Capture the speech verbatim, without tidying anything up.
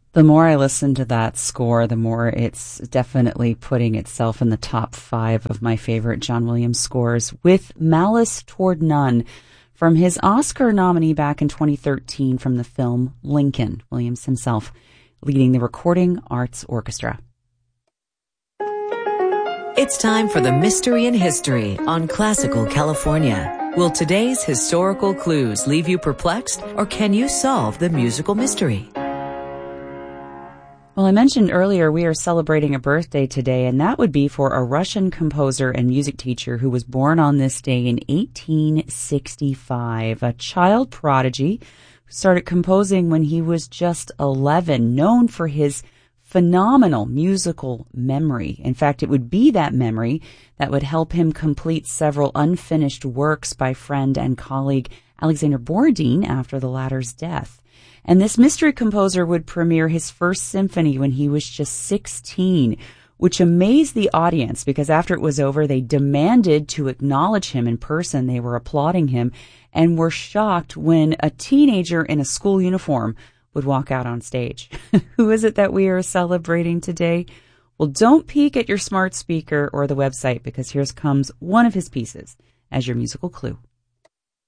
The more I listen to that score, the more it's definitely putting itself in the top five of my favorite John Williams scores, with Malice Toward None from his Oscar nominee back in twenty thirteen from the film Lincoln, Williams himself leading the Recording Arts Orchestra. It's time for the Mystery in History on Classical California. Will today's historical clues leave you perplexed, or can you solve the musical mystery? Well, I mentioned earlier we are celebrating a birthday today, and that would be for a Russian composer and music teacher who was born on this day in eighteen sixty-five, a child prodigy who started composing when he was just eleven, known for his phenomenal musical memory. In fact, it would be that memory that would help him complete several unfinished works by friend and colleague Alexander Borodin after the latter's death. And this mystery composer would premiere his first symphony when he was just sixteen, which amazed the audience because after it was over, they demanded to acknowledge him in person. They were applauding him and were shocked when a teenager in a school uniform would walk out on stage. Who is it that we are celebrating today? Well, don't peek at your smart speaker or the website, because here comes one of his pieces as your musical clue.